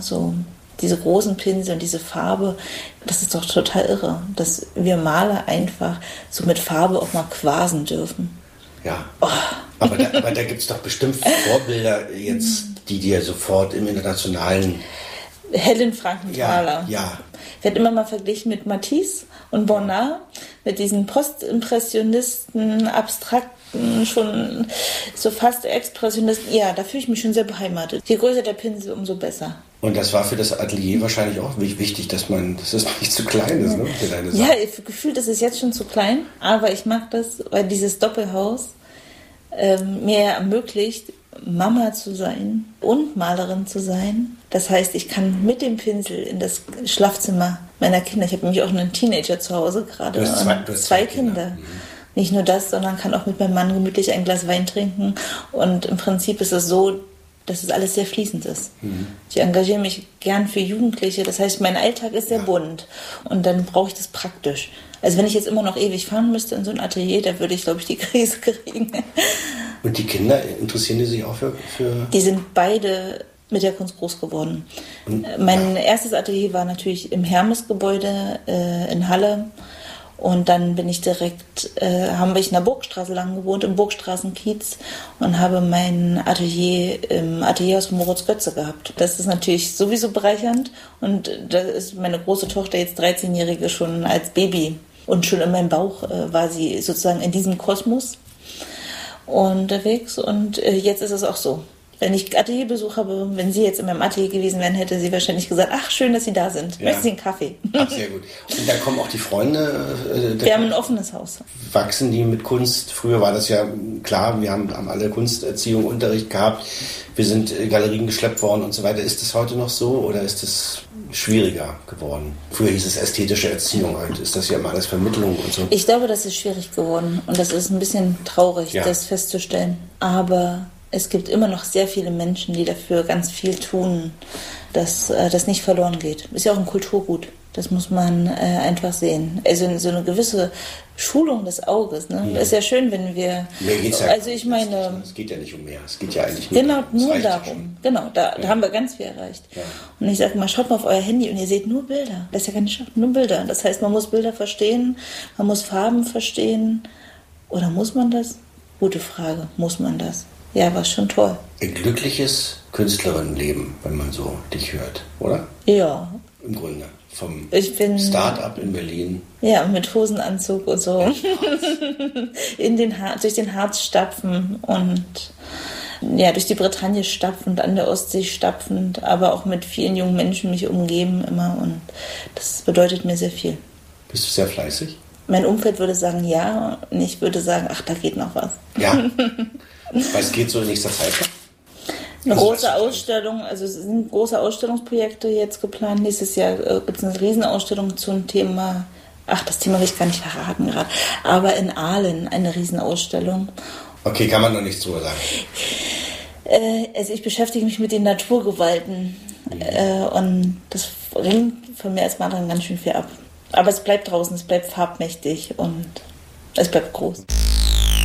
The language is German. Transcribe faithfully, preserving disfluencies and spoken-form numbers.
so diese großen Pinsel und diese Farbe, das ist doch total irre, dass wir Maler einfach so mit Farbe auch mal quasen dürfen. Ja, oh. aber da, aber da gibt es doch bestimmt Vorbilder jetzt, die dir sofort im internationalen... Helen Frankenthaler. Ja, ja. Wird immer mal verglichen mit Matisse und Bonnard, mit diesen Postimpressionisten, abstrakten, schon so fast Expressionisten. Ja, da fühle ich mich schon sehr beheimatet. Je größer der Pinsel, umso besser. Und das war für das Atelier wahrscheinlich auch wichtig, dass man, dass es nicht zu klein ist, ne? Für deine Ja, gefühlt ist es jetzt schon zu klein, aber ich mag das, weil dieses Doppelhaus ähm, mir ermöglicht, Mama zu sein und Malerin zu sein. Das heißt, ich kann mit dem Pinsel in das Schlafzimmer meiner Kinder, ich habe nämlich auch einen Teenager zu Hause gerade, du hast zwei, du hast zwei Kinder. Kinder. Mhm. Nicht nur das, sondern kann auch mit meinem Mann gemütlich ein Glas Wein trinken. Und im Prinzip ist es so, dass es alles sehr fließend ist. Mhm. Ich engagiere mich gern für Jugendliche. Das heißt, mein Alltag ist sehr ja. bunt. Und dann brauche ich das praktisch. Also wenn ich jetzt immer noch ewig fahren müsste in so ein Atelier, da würde ich, glaube ich, die Krise kriegen. Und die Kinder, interessieren die sich auch für... für die sind beide mit der Kunst groß geworden. Und, mein ja. erstes Atelier war natürlich im Hermes-Gebäude äh, in Halle. Und dann bin ich direkt, äh, haben wir in der Burgstraße lang gewohnt, im Burgstraßenkiez, und habe mein Atelier im Atelierhaus von Moritz Götze gehabt. Das ist natürlich sowieso bereichernd. Und da ist meine große Tochter, jetzt dreizehnjährige, schon als Baby. Und schon in meinem Bauch äh, war sie sozusagen in diesem Kosmos unterwegs. Und äh, jetzt ist es auch so. Wenn ich Atelierbesuch habe, wenn sie jetzt in meinem Atelier gewesen wären, hätte sie wahrscheinlich gesagt, ach, schön, dass Sie da sind. Ja. Möchten Sie einen Kaffee? Ach, sehr gut. Und da kommen auch die Freunde? Äh, wir haben ein offenes Haus. Wachsen die mit Kunst? Früher war das ja klar, wir haben, haben alle Kunsterziehung, Unterricht gehabt. Wir sind äh, Galerien geschleppt worden und so weiter. Ist das heute noch so oder ist das schwieriger geworden? Früher hieß es ästhetische Erziehung. Heute ist das ja immer alles Vermittlung und so. Ich glaube, das ist schwierig geworden. Und das ist ein bisschen traurig, ja. das festzustellen. Aber... es gibt immer noch sehr viele Menschen, die dafür ganz viel tun, dass äh, das nicht verloren geht. Ist ja auch ein Kulturgut. Das muss man äh, einfach sehen. Also so eine gewisse Schulung des Auges. Ne? Ja. Ist ja schön, wenn wir... Mehr geht's ja. Also ich meine... Es geht ja nicht um mehr. Es geht ja eigentlich nur Genau, nur darum. Genau, da, ja. da haben wir ganz viel erreicht. Ja. Und ich sage mal, schaut mal auf euer Handy und ihr seht nur Bilder. Das ist ja keine Schrift, nur Bilder. Das heißt, man muss Bilder verstehen, man muss Farben verstehen. Oder muss man das? Gute Frage. Muss man das? Ja, war schon toll. Ein glückliches Künstlerinnenleben, wenn man so dich hört, oder? Ja. Im Grunde. Vom ich bin, Start-up in Berlin. Ja, mit Hosenanzug und so. in den Har- durch den Harz stapfen und ja, durch die Bretagne stapfend, an der Ostsee stapfend, aber auch mit vielen jungen Menschen mich umgeben immer. Und das bedeutet mir sehr viel. Bist du sehr fleißig? Mein Umfeld würde sagen, ja. Und ich würde sagen, ach, da geht noch was. Ja. Was geht so in nächster Zeit? Eine große Ausstellung, also es sind große Ausstellungsprojekte jetzt geplant. Nächstes Jahr äh, gibt es eine Riesenausstellung zum Thema, ach, das Thema will ich gar nicht verraten gerade, aber in Aalen eine Riesenausstellung. Okay, kann man noch nichts drüber sagen. Äh, also ich beschäftige mich mit den Naturgewalten mhm. äh, und das ringt von mir als Malerin ganz schön viel ab. Aber es bleibt draußen, es bleibt farbmächtig und es bleibt groß.